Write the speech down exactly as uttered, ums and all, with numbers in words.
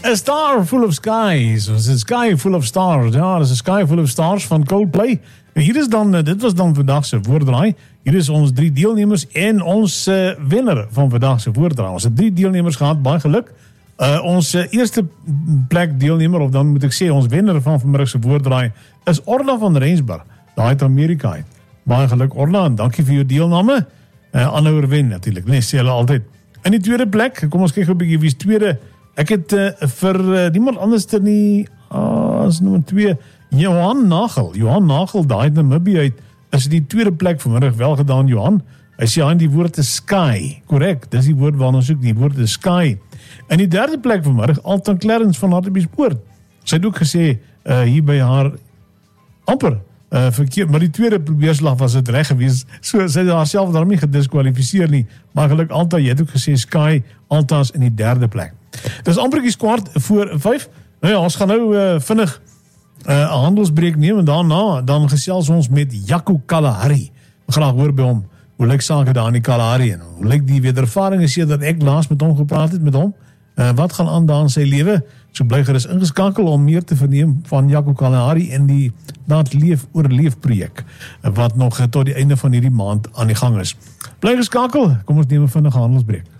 A Star Full of Skies, is a Sky Full of Stars, ja, dat is a Sky Full of Stars van Coldplay. En hier is dan, dit was dan vandag se woorddraai. Hier is ons drie deelnemers en ons uh, wenner van vandag se woorddraai. Ons het drie deelnemers gehad, baie geluk. Uh, ons uh, eerste plek deelnemer, of dan moet ek sê, ons wenner van vanmiddag se woorddraai, is Orla van Rensburg, daar uit Amerika uit. Baie geluk Orla, en dankie vir jou deelname. Uh, Aanhouer wen natuurlijk, nee, sê hulle altyd. In die tweede plek, kom ons kyk 'n bietjie wie is tweede. Ek het uh, vir uh, niemand anders ter nie, ah, is nummer twee, Johan Nagel. Johan Nagel, daar uit Namibia uit, is die tweede plek vanmiddag wel gedaan, Johan. Hy sê aan die woord is sky, korrek, dis die woord waarna ons soek, die woord is sky. In die derde plek vanmiddag, Alton Clarence van Hartbeespoort. Sy het ook gesê, uh, hier by haar, amper, uh, verkeerd, maar die tweede probeerslag was het reg gewees, so sy het haarself daarom nie gediskwalifiseer nie, maar geluk Alta, jy het ook gesê, sky, Alta is in die derde plek. Dis amperkies kwart voor vijf, nou ja, ons gaan nou uh, vinnig uh, een handelsbreek neem, en daarna, dan gesels ons met Jaco Kalahari. We gaan hoor by hom, hoe lyk sake daar in die Kalahari, en hoe lyk die wedervaring is hier dat ek laas met hom gepraat het met hom, uh, wat gaan aan daar in sy lewe, so bly gerus ingeskakel om meer te verneem van Jaco Kalahari en die Laat Leef Oorleef projek, wat nog tot die einde van hierdie maand aan die gang is. Bly geskakel, kom ons neem 'n vinnige handelsbreek.